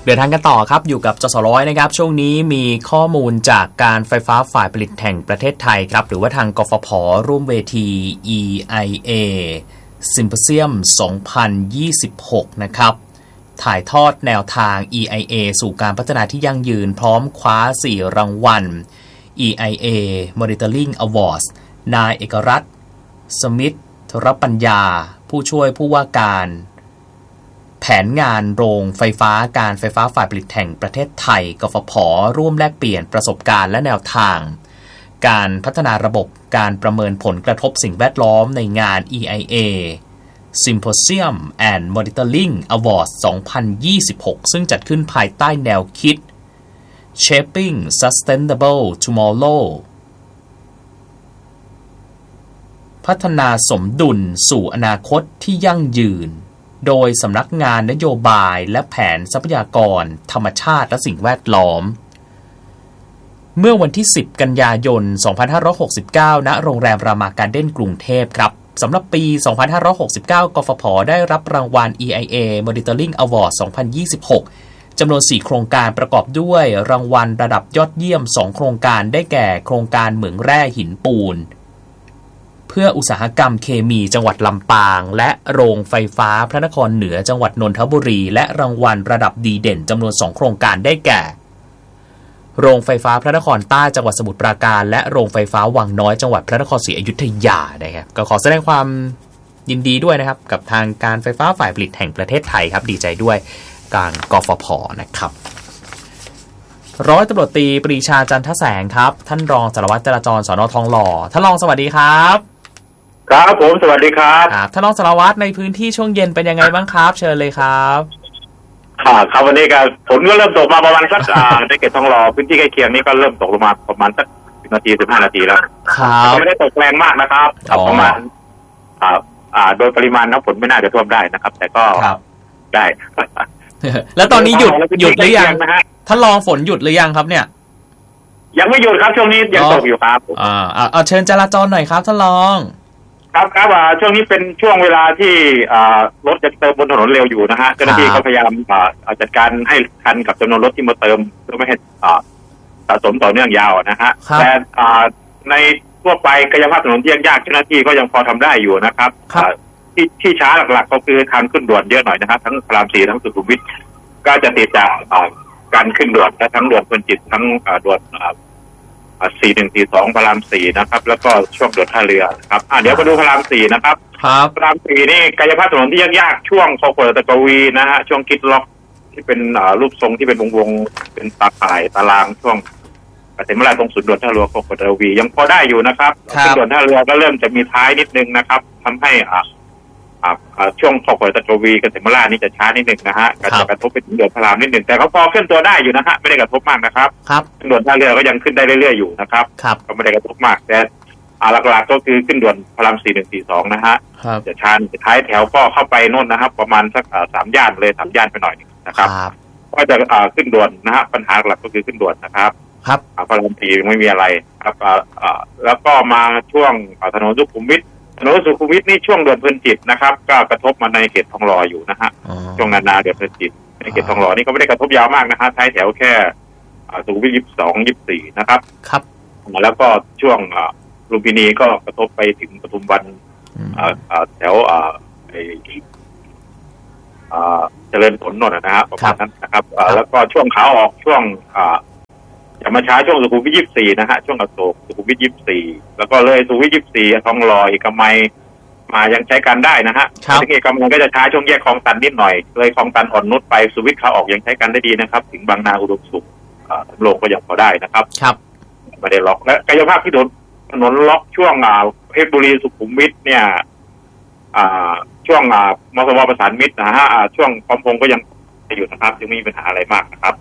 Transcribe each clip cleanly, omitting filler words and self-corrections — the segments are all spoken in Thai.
เดินทางกันต่อครับอยู่กับจสร้อยนะครับช่วงนี้มีข้อมูลจากการไฟฟ้าฝ่ายผลิตแห่งประเทศไทยครับหรือว่าทางกฟผ.ร่วมเวที EIA Symposium 2026 นะครับถ่ายทอดแนวทาง EIA สู่การพัฒนาที่ยั่งยืนพร้อมคว้า4รางวัล EIA Monitoring Awards นายเอกรัตน์สมิทธรปัญญาผู้ช่วยผู้ว่าการแผนงานโรงไฟฟ้าการไฟฟ้าฝ่ายผลิตแห่งประเทศไทยกฟผ.ร่วมแลกเปลี่ยนประสบการณ์และแนวทางการพัฒนาระบบการประเมินผลกระทบสิ่งแวดล้อมในงาน EIA Symposium and Monitoring Awards 2026 ซึ่งจัดขึ้นภายใต้แนวคิด Shaping Sustainable Tomorrow พัฒนาสมดุลสู่อนาคตที่ยั่งยืนโดยสำนักงานนโยบายและแผนทรัพยากรธรรมชาติและสิ่งแวดล้อมเมื่อวันที่ 10 กันยายน 2569 ณ โรงแรมรามาการ์เด้นกรุงเทพครับสำหรับปี 2569 กฟผ.ได้รับรางวัล EIA Monitoring Award 2026 จำนวน 4 โครงการประกอบด้วยรางวัลระดับยอดเยี่ยม 2 โครงการได้แก่โครงการเหมืองแร่หินปูนเพื่ออุตสาหกรรมเคมีจังหวัดลำปางและโรงไฟฟ้าพระนครเหนือจังหวัดนนทบุรีและรางวัลระดับดีเด่นจำนวน 2 โครงการได้แก่โรงไฟฟ้าพระนครใต้จังหวัดสมุทรปราการและโรงไฟฟ้าวังน้อยจังหวัดพระนครศรีอยุธยานะครับก็ขอแสดงความยินดีด้วยนะครับกับทางการไฟฟ้าฝ่ายผลิตแห่งประเทศไทยครับดีใจด้วยการกฟผ.นะครับร้อยตำรวจตรีปรีชาจันทแสงครับท่านรองสารวัตรจราจรสน.ทองหล่อท่านรองสวัสดีครับครับผมสวัสดีครับท่านรองสารวัตรในพื้นที่ช่วงเย็นเป็นยังไงบ้างครับเชิญเลยครับครับวันนี้ก็ฝนก็เริ่มตกมาประมาณสักในเขตทองหล่อพื้นที่ใกล้เคียงนี่ก็เริ่มตกลงมาประมาณสัก10 นาที 15 นาทีแล้วครับไม่ได้ตกแรงมากนะครับประมาณโดยปริมาณน้ำฝนไม่น่าจะท่วมได้นะครับแต่ก็ได้แล้วตอนนี้หยุดหรือยังท่านรองฝนหยุดหรือยังครับเนี่ยยังไม่หยุดครับช่วงนี้ยังตกอยู่ครับเชิญจราจรหน่อยครับท่านรองครับช่วงนี้เป็นช่วงเวลาที่รถจะเติมบนถนนเร็วอยู่นะฮะเจ้าหน้าที่ก็พยายามจัดการให้ทันกับจำนวนรถที่มาเติมเพื่อไม่ให้สะสมต่อเนื่องยาวนะฮะแต่ในทั่วไปกายภาพถนนที่ยากเจ้าหน้าที่ก็ยังพอทำได้อยู่นะครับที่ช้าหลักๆก็คือทางขึ้นด่วนเยอะหน่อยนะครับทั้งพระราม4ทั้งสุขุมวิทก็จะติดจากการขึ้นด่วนและทั้งด่วนเพลินจิตทั้งด่วน4142พระราม4นะครับแล้วก็ช่วงด่วนท่าเรือครับเดี๋ยวมาดูพระราม4นะครับพระราม4นี่กายภาพถนนที่ยากๆช่วงคลองเปิดตะกวีนะฮะช่วงกิดล็อกที่เป็นรูปทรงที่เป็นวงเป็นตาข่ายตารางช่วงเกษมราชตรงสุดด่วนท่าเรือคลองเปิดตะกวียังพอได้อยู่นะครับขึ้นด่วนท่าเรือก็เริ่มจะมีท้ายนิดนึงนะครับทำให้ช่วงคลองเปิดตะกวีเกษมราชนี่จะช้านิดนึงนะฮะจะกระทบไปถึงด่วนพระรามนิดนึงแต่เขาพอเคลื่อนตัวได้อยู่นะฮะไม่ได้กระทบมากนะครับด่วนท่าเรือก็ยังขึ้นได้เรื่อยๆอยู่นะครับก็ไม่ได้กระทบมากแต่หลักๆก็คือขึ้นด่วนพระราม4142นะฮะจะช้าท้ายแถวก็เข้าไปโน่นนะครับประมาณสัก3 ย่านเลย3 ย่านไปหน่อยนะครับก็จะขึ้นด่วนนะฮะปัญหาหลักก็คือขึ้นด่วนนะครับพระราม4ไม่มีอะไรครับแล้วก็มาช่วงถนนสุขุมวิทนี่ช่วงด่วนเพลินจิตนะครับก็กระทบมาในเขตทองหล่ออยู่นะฮะช่วงนาเดือนเพลินจิตในเขตทองหล่อนี่ก็ไม่ได้กระทบยาวมากนะฮะท้ายแถวแค่สุขุมวิท22 24นะครับแล้วก็ช่วงลุมพินีก็กระทบไปถึงปทุมวันแถวเจริญผลนนท์นะฮะประมาณนั้นนะครับแล้วก็ช่วงขาออกช่วงจะมาช้าช่วงสุขุมวิท24นะฮะช่วงอโศกสุขุมวิท24แล้วก็เลยสุขุมวิท24ทองหล่อเอกมัยมายังใช้การได้นะฮะถึงเอกมัยก็จะช้าช่วงแยกคลองตันนิดหน่อยเลยคลองตันอ่อนนุชไปสุวิทย์ขาออกยังใช้การได้ดีนะครับถึงบางนาอุดมสุขสำโรงก็ยังพอได้นะครับไม่ได้ล็อกและกายภาพที่ถนนล็อกช่วงเพชรบุรีสุขุมวิทเนี่ยช่วงมสว.ประสานมิตรนะฮะช่วงพร้อมพงษ์ก็ยังอยู่นะครับยังไม่มีปัญหาอะไรมากนะครับ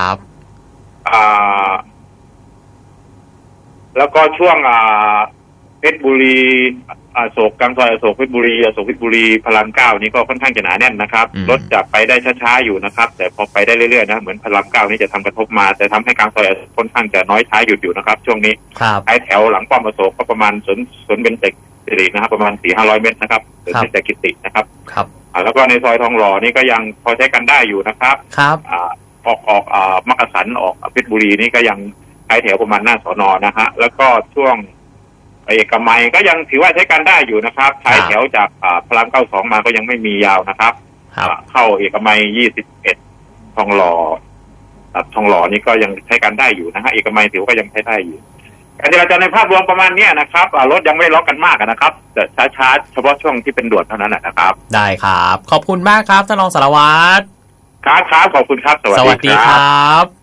แล้วก็ช่วงเพชรบุรีโศกกลางซอยอโศกเพชรบุรีพระราม9นี่ก็ค่อนข้างจะหนาแน่นนะครับรถจะไปได้ช้าๆอยู่นะครับแต่พอไปได้เรื่อยๆนะเหมือนพระราม9นี่จะทำกระทบมาแต่ทำให้กลางซอยค่อนข้างจะน้อยช้าหยุดอยู่นะครับช่วงนี้ท้ายแถวหลังป้อมอโศกก็ประมาณสวนเบญจสิรินะครับประมาณ 400-500 เมตรนะครับสวนเบญจกิตินะครับแล้วก็ในซอยทองหล่อนี่ก็ยังพอใช้กันได้อยู่นะครับมักกะสันออกเพชรบุรีนี่ก็ยังใช้แถวประมาณหน้าสน.นะฮะแล้วก็ช่วงเอกมัยก็ยังถือว่าใช้การได้อยู่นะครับใช้แถวจากพระราม92มาก็ยังไม่มียาวนะครับเข้าเอกมัย21ทองหล่อนี่ก็ยังใช้การได้อยู่นะฮะเอกมัยถือว่ายังใช้ได้อยู่การจราจรในภาพรวมประมาณนี้นะครับรถยังไม่ล็อกกันมากนะครับแต่ช้าๆเฉพาะช่วงที่เป็นด่วนเท่านั้นนะครับได้ครับขอบคุณมากครับท่านรองสารวัตรครับขอบคุณครับสวัสดีครับ